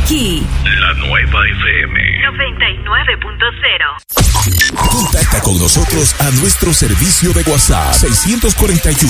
aquí. La Nueva FM 99.0. Contacta con nosotros a nuestro servicio de WhatsApp 641